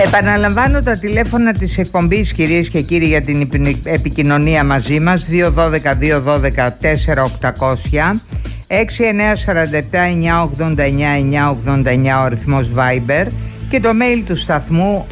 Επαναλαμβάνω τα τηλέφωνα της εκπομπής, κυρίες και κύριοι, για την επικοινωνία μαζί μας: 212-212-4800, 6947-989-989 ο αριθμός Viber, και το mail του σταθμού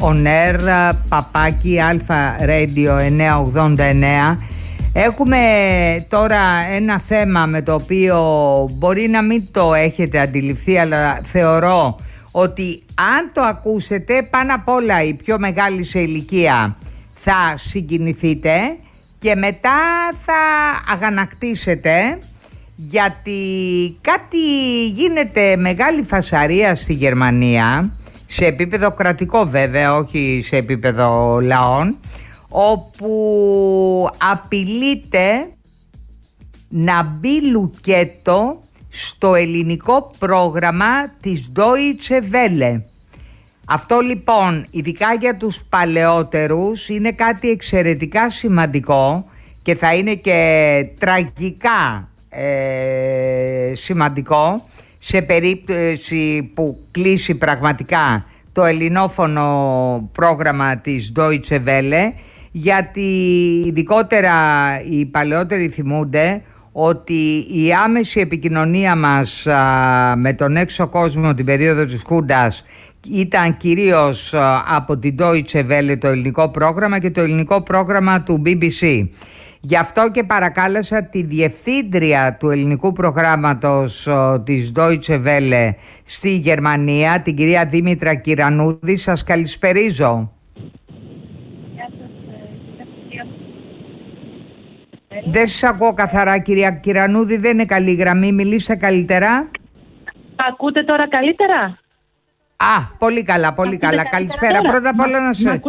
onair@alpharadio989. Έχουμε τώρα ένα θέμα με το οποίο μπορεί να μην το έχετε αντιληφθεί, αλλά θεωρώ ότι αν το ακούσετε, πάνω απ' όλα οι πιο μεγάλοι σε ηλικία θα συγκινηθείτε και μετά θα αγανακτήσετε, γιατί κάτι γίνεται μεγάλη φασαρία στη Γερμανία, σε επίπεδο κρατικό βέβαια, όχι σε επίπεδο λαών, όπου απειλείται να μπει λουκέτο στο ελληνικό πρόγραμμα της Deutsche Welle. Αυτό λοιπόν, ειδικά για τους παλαιότερους, είναι κάτι εξαιρετικά σημαντικό και θα είναι και τραγικά σημαντικό σε περίπτωση που κλείσει πραγματικά το ελληνόφωνο πρόγραμμα της Deutsche Welle, γιατί ειδικότερα οι παλαιότεροι θυμούνται ότι η άμεση επικοινωνία μας με τον έξω κόσμο την περίοδο της Χούντας ήταν κυρίως από την Deutsche Welle, το ελληνικό πρόγραμμα, και το ελληνικό πρόγραμμα του BBC. Γι' αυτό και παρακάλεσα τη διευθύντρια του ελληνικού προγράμματος της Deutsche Welle στη Γερμανία, την κυρία Δήμητρα Κυρανούδη. Σας καλησπερίζω. Δεν σας ακούω καθαρά, κυρία Κυρανούδη, δεν είναι καλή γραμμή, μιλήστε καλύτερα. Ακούτε τώρα καλύτερα? Πολύ καλά, πολύ καλά. Καλησπέρα. Πρώτα απ' όλα να σας...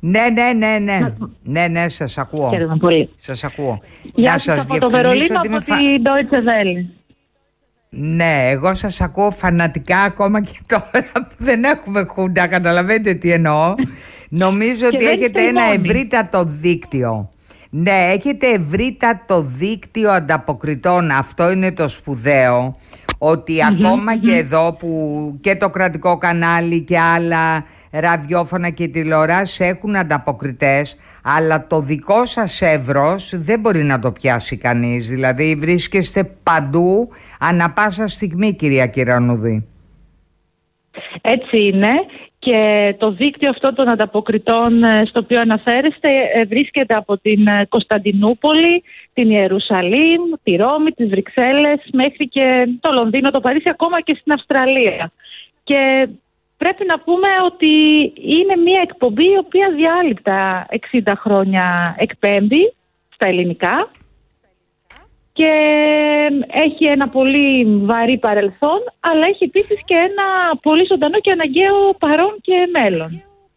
Ναι, σας ακούω. Χαίρομαι πολύ. Σας ακούω. Γεια σας από το Βερολίνο, από τη Deutsche Welle. Ναι, εγώ σας ακούω φανατικά ακόμα και τώρα που δεν έχουμε Χούντα, καταλαβαίνετε τι εννοώ. Νομίζω ότι έχετε ένα ευρύτατο δίκτυο. Ναι, έχετε ευρύτατο δίκτυο ανταποκριτών. Αυτό είναι το σπουδαίο, ότι ακόμα και εδώ που και το κρατικό κανάλι και άλλα ραδιόφωνα και τηλεοράσεις έχουν ανταποκριτές, αλλά το δικό σας εύρος δεν μπορεί να το πιάσει κανείς. Δηλαδή βρίσκεστε παντού ανά πάσα στιγμή, κυρία Κυρανούδη. Έτσι είναι. Και το δίκτυο αυτό των ανταποκριτών στο οποίο αναφέρεστε βρίσκεται από την Κωνσταντινούπολη, την Ιερουσαλήμ, τη Ρώμη, τις Βρυξέλλες, μέχρι και το Λονδίνο, το Παρίσι, ακόμα και στην Αυστραλία. Και πρέπει να πούμε ότι είναι μια εκπομπή η οποία διάλειπτα 60 χρόνια εκπέμπει στα ελληνικά και έχει ένα πολύ βαρύ παρελθόν, αλλά έχει επίσης και ένα πολύ ζωντανό και αναγκαίο παρόν και μέλλον.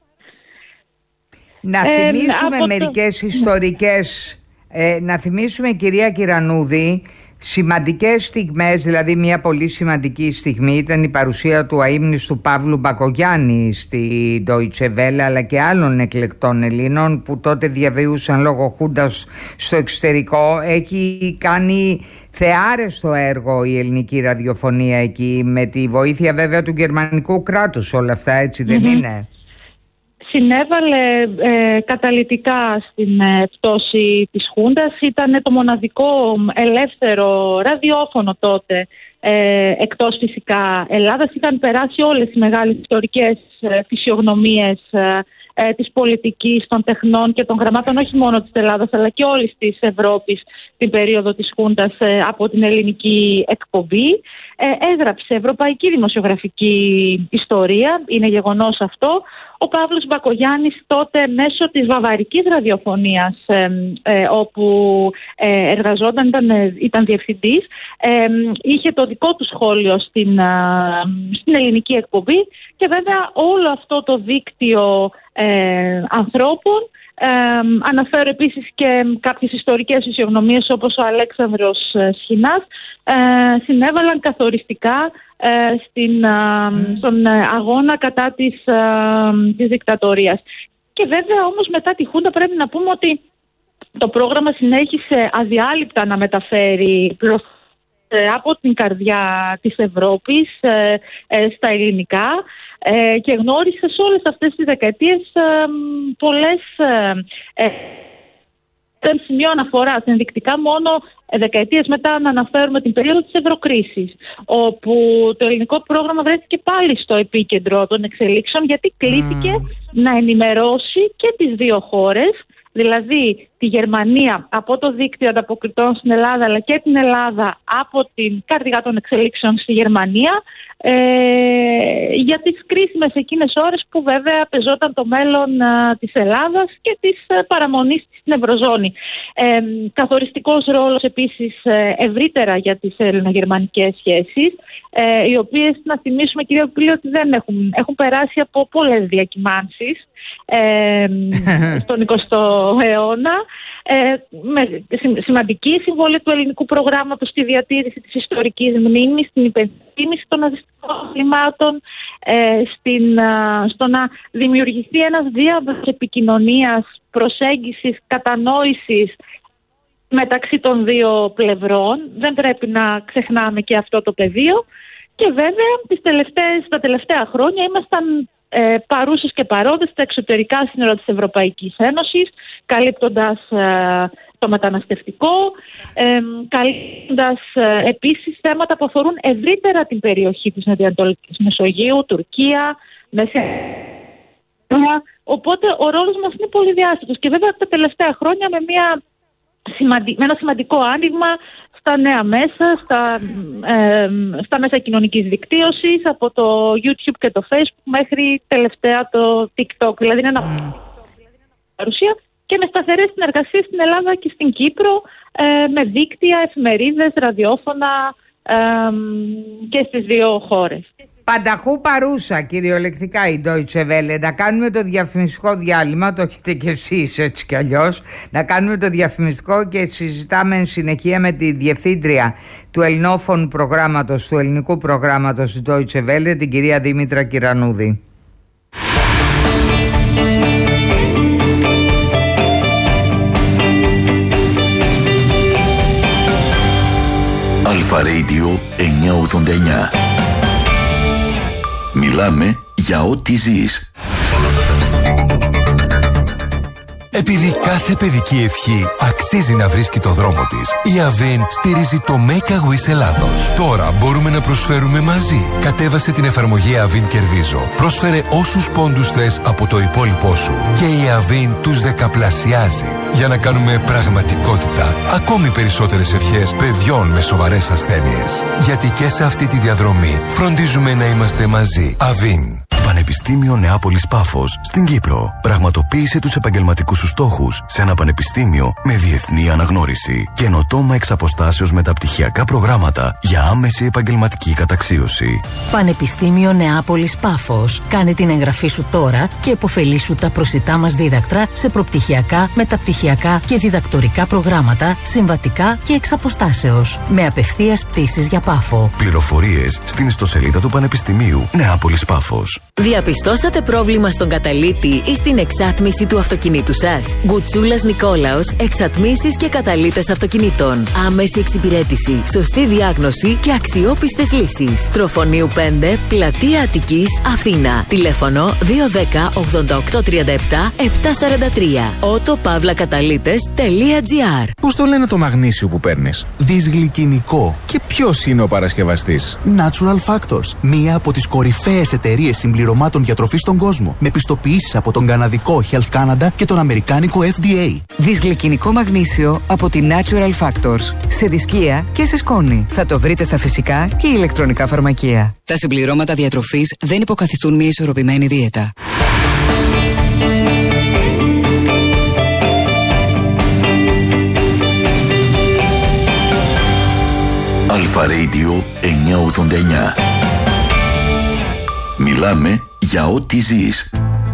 Να θυμίσουμε μερικές ιστορικές, να θυμίσουμε, κυρία Κυρανούδη, σημαντικές στιγμές. Δηλαδή μια πολύ σημαντική στιγμή ήταν η παρουσία του αείμνηστου Παύλου Μπακογιάννη στη Deutsche Welle, αλλά και άλλων εκλεκτών Ελλήνων που τότε διαβιούσαν λόγω Χούντας στο εξωτερικό. Έχει κάνει θεάρεστο έργο η ελληνική ραδιοφωνία εκεί, με τη βοήθεια βέβαια του γερμανικού κράτους όλα αυτά, έτσι δεν είναι? Συνέβαλε καταλυτικά στην πτώση της Χούντας. Ήταν το μοναδικό ελεύθερο ραδιόφωνο τότε, εκτός φυσικά Ελλάδας. Είχαν περάσει όλες οι μεγάλες ιστορικές φυσιογνωμίες της πολιτικής, των τεχνών και των γραμμάτων, όχι μόνο της Ελλάδας αλλά και όλης της Ευρώπης την περίοδο της Χούντας από την ελληνική εκπομπή. Έγραψε ευρωπαϊκή δημοσιογραφική ιστορία, είναι γεγονός αυτό. Ο Παύλος Μπακογιάννης τότε μέσω της βαβαρικής ραδιοφωνίας όπου εργαζόταν, ήταν διευθυντής, είχε το δικό του σχόλιο στην ελληνική εκπομπή και βέβαια όλο αυτό το δίκτυο ανθρώπων, αναφέρω επίσης και κάποιες ιστορικές φυσιογνωμίες όπως ο Αλέξανδρος Σχοινάς, συνέβαλαν καθοριστικά στον αγώνα κατά της δικτατορίας. Και βέβαια όμως μετά τη Χούντα πρέπει να πούμε ότι το πρόγραμμα συνέχισε αδιάλειπτα να μεταφέρει από την καρδιά της Ευρώπης στα ελληνικά και γνώρισε σε όλες αυτές τις δεκαετίες πολλές σημείο αναφοράς, ενδεικτικά μόνο δεκαετίες μετά να αναφέρουμε την περίοδο της Ευρωκρίσης, όπου το ελληνικό πρόγραμμα βρέθηκε πάλι στο επίκεντρο των εξελίξεων, γιατί κλήθηκε να ενημερώσει και τις δύο χώρες, δηλαδή τη Γερμανία από το δίκτυο ανταποκριτών στην Ελλάδα, αλλά και την Ελλάδα από την καρδιά των εξελίξεων στη Γερμανία, για τις κρίσιμες εκείνες ώρες που βέβαια πεζόταν το μέλλον της Ελλάδας και της παραμονής στην Ευρωζώνη. Καθοριστικός ρόλος επίσης ευρύτερα για τις ελληνογερμανικές σχέσεις, οι οποίες, να θυμίσουμε κυρία Πουλή, ότι δεν έχουν περάσει από πολλές διακυμάνσεις στον 20ο αιώνα, με σημαντική συμβολή του ελληνικού προγράμματος στη διατήρηση της ιστορικής μνήμης, στην υπενθύμηση των ναζιστικών εγκλημάτων, στο να δημιουργηθεί ένας διάδρομος επικοινωνίας, προσέγγισης, κατανόησης μεταξύ των δύο πλευρών. Δεν πρέπει να ξεχνάμε και αυτό το πεδίο. Και βέβαια τα τελευταία χρόνια ήμασταν παρούσες και παρόντες στα εξωτερικά σύνορα της Ευρωπαϊκής Ένωσης, καλύπτοντας το μεταναστευτικό, καλύπτοντας επίσης θέματα που αφορούν ευρύτερα την περιοχή της Νοτιοανατολικής Μεσογείου, Τουρκία, Μέση Ανατολή. Οπότε ο ρόλος μας είναι πολυδιάστατος και βέβαια τα τελευταία χρόνια με ένα σημαντικό άνοιγμα στα νέα μέσα, στα μέσα κοινωνικής δικτύωσης, από το YouTube και το Facebook μέχρι τελευταία το TikTok. Δηλαδή είναι ένα παρουσία και με σταθερές συνεργασίες στην Ελλάδα και στην Κύπρο, με δίκτυα, εφημερίδες, ραδιόφωνα και στις δύο χώρες. Πανταχού παρούσα κυριολεκτικά η Deutsche Welle. Να κάνουμε το διαφημιστικό διάλειμμα, το έχετε και εσείς έτσι κι αλλιώς. Να κάνουμε το διαφημιστικό και συζητάμε εν συνεχεία με τη διευθύντρια του ελληνόφωνου προγράμματος, του ελληνικού προγράμματος της Deutsche Welle, την κυρία Δήμητρα Κυρανούδη. Αλφα Radio 989. Μιλάμε για ό,τι ζεις. Επειδή κάθε παιδική ευχή αξίζει να βρίσκει το δρόμο της, η Avin στηρίζει το Make a Wish Ελλάδος. Τώρα μπορούμε να προσφέρουμε μαζί. Κατέβασε την εφαρμογή Avin Κερδίζω. Πρόσφερε όσους πόντους θες από το υπόλοιπό σου και η Avin τους δεκαπλασιάζει για να κάνουμε πραγματικότητα ακόμη περισσότερες ευχές παιδιών με σοβαρές ασθένειες. Γιατί και σε αυτή τη διαδρομή φροντίζουμε να είμαστε μαζί. Avin. Πανεπιστήμιο Νεάπολης Πάφος στην Κύπρο. Πραγματοποίησε τους επαγγελματικούς σου στόχους σε ένα πανεπιστήμιο με διεθνή αναγνώριση. Καινοτόμα εξ αποστάσεως μεταπτυχιακά προγράμματα για άμεση επαγγελματική καταξίωση. Πανεπιστήμιο Νεάπολης Πάφος. Κάνε την εγγραφή σου τώρα και επωφελήσου τα προσιτά μας δίδακτρα σε προπτυχιακά, μεταπτυχιακά και διδακτορικά προγράμματα, συμβατικά και εξ αποστάσεως. Με απευθείας πτήσεις για Πάφο. Πληροφορίες στην ιστοσελίδα του Πανεπιστημίου Νεάπολης Πάφος. Διαπιστώσατε πρόβλημα στον καταλύτη ή στην εξάτμιση του αυτοκινήτου σας? Γκουτσούλας Νικόλαος, εξατμίσεις και καταλύτες αυτοκινήτων. Άμεση εξυπηρέτηση, σωστή διάγνωση και αξιόπιστες λύσεις. Τροφονίου 5, Πλατεία Αττικής, Αθήνα. Τηλέφωνο 210 88 37 743. autopavlakatalites.gr. Πώς το λένε το μαγνήσιο που παίρνεις? Δυσγλυκινικό. Και ποιος είναι ο παρασκευαστής? Natural Factors. Μία από τις κορυφαίες εταιρείες συμπληρωμάτων διατροφής στον κόσμο. Με πιστοποιήσεις από τον καναδικό Health Canada και τον αμερικάνικο FDA. Δυσγλυκινικό μαγνήσιο από τη Natural Factors. Σε δισκία και σε σκόνη. Θα το βρείτε στα φυσικά και ηλεκτρονικά φαρμακεία. Τα συμπληρώματα διατροφής δεν υποκαθιστούν μια ισορροπημένη δίαιτα. Αλφα Radio 989. Μιλάμε για ό,τι ζεις.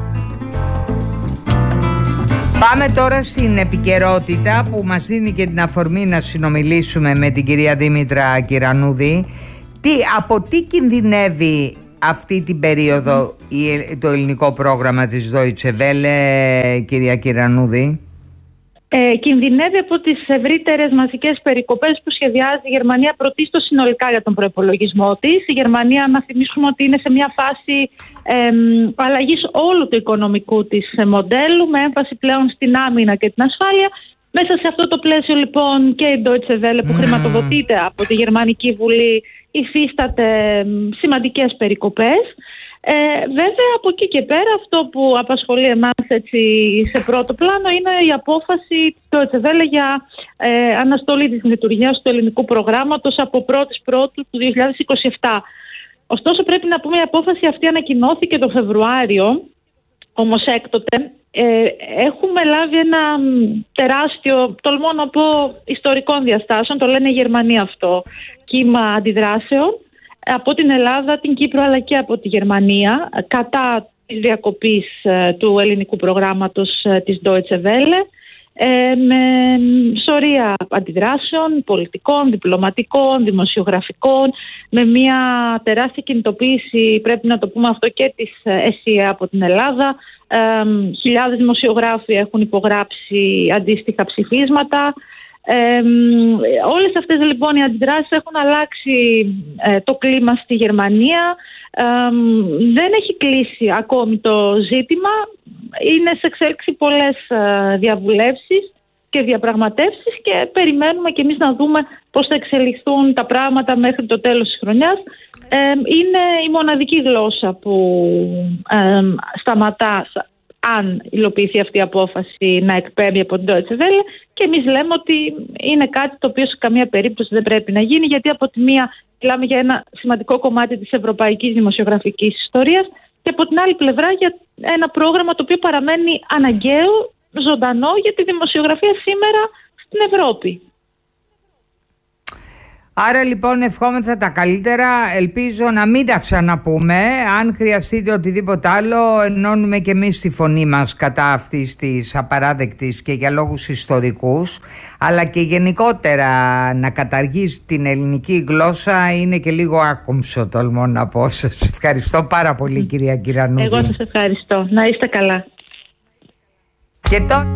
Πάμε τώρα στην επικαιρότητα που μας δίνει και την αφορμή να συνομιλήσουμε με την κυρία Δήμητρα Κυρανούδη. Από τι κινδυνεύει αυτή την περίοδο το ελληνικό πρόγραμμα της Deutsche Welle, κυρία Κυρανούδη? Κινδυνεύει από τις ευρύτερες μαζικές περικοπές που σχεδιάζει η Γερμανία πρωτίστως συνολικά για τον προϋπολογισμό της. Η Γερμανία, να θυμίσουμε ότι είναι σε μια φάση αλλαγής όλου του οικονομικού της μοντέλου, με έμφαση πλέον στην άμυνα και την ασφάλεια. Μέσα σε αυτό το πλαίσιο λοιπόν και η Deutsche Welle, που χρηματοδοτείται από τη Γερμανική Βουλή, υφίσταται σημαντικές περικοπές. Βέβαια από εκεί και πέρα αυτό που απασχολεί εμάς έτσι σε πρώτο πλάνο είναι η απόφαση της Deutsche Welle για αναστολή της λειτουργίας του ελληνικού προγράμματος από 1η Πρώτου του 2027. Ωστόσο πρέπει να πούμε η απόφαση αυτή ανακοινώθηκε το Φεβρουάριο, όμως έκτοτε έχουμε λάβει ένα τεράστιο, τολμώ να πω, ιστορικών διαστάσεων, το λένε οι Γερμανοί αυτό, κύμα αντιδράσεων από την Ελλάδα, την Κύπρο αλλά και από τη Γερμανία κατά της διακοπής του ελληνικού προγράμματος της Deutsche Welle, με σωρία αντιδράσεων πολιτικών, διπλωματικών, δημοσιογραφικών, με μια τεράστια κινητοποίηση, πρέπει να το πούμε αυτό, και της ΕΣΥΑ από την Ελλάδα. Χιλιάδες δημοσιογράφοι έχουν υπογράψει αντίστοιχα ψηφίσματα. Όλες αυτές λοιπόν οι αντιδράσεις έχουν αλλάξει το κλίμα στη Γερμανία. Δεν έχει κλείσει ακόμη το ζήτημα. Είναι σε εξέλιξη πολλές διαβουλεύσεις και διαπραγματεύσεις και περιμένουμε και εμείς να δούμε πώς θα εξελιχθούν τα πράγματα μέχρι το τέλος της χρονιάς. Είναι η μοναδική γλώσσα που σταματά, αν υλοποιηθεί αυτή η απόφαση, να εκπέμπει από την Deutsche Welle, και εμείς λέμε ότι είναι κάτι το οποίο σε καμία περίπτωση δεν πρέπει να γίνει, γιατί από τη μία μιλάμε για ένα σημαντικό κομμάτι της ευρωπαϊκής δημοσιογραφικής ιστορίας και από την άλλη πλευρά για ένα πρόγραμμα το οποίο παραμένει αναγκαίο, ζωντανό για τη δημοσιογραφία σήμερα στην Ευρώπη. Άρα λοιπόν ευχόμεθα τα καλύτερα, ελπίζω να μην τα ξαναπούμε. Αν χρειαστείτε οτιδήποτε άλλο, ενώνουμε και εμείς τη φωνή μας κατά αυτής της απαράδεκτης και για λόγους ιστορικούς, αλλά και γενικότερα να καταργήσει την ελληνική γλώσσα είναι και λίγο άκομψο, τολμώ να πω. Σας ευχαριστώ πάρα πολύ, κυρία Κυρανούδη. Εγώ σας ευχαριστώ. Να είστε καλά. Και τώρα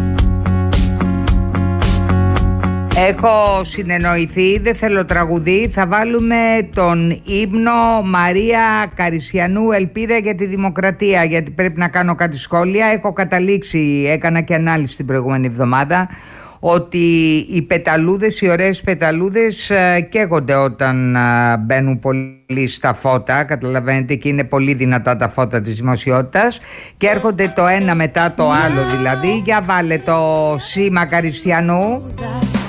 έχω συνεννοηθεί, δεν θέλω τραγουδί, θα βάλουμε τον ύμνο Μαρία Καρισιανού, Ελπίδα για τη Δημοκρατία, γιατί πρέπει να κάνω κάτι σχόλια. Έχω καταλήξει, έκανα και ανάλυση την προηγούμενη εβδομάδα, ότι οι πεταλούδες, οι ωραίες πεταλούδες καίγονται όταν μπαίνουν πολύ στα φώτα, καταλαβαίνετε, και είναι πολύ δυνατά τα φώτα της δημοσιότητας και έρχονται το ένα μετά το άλλο, δηλαδή. Για βάλε το σήμα Καρισιανού.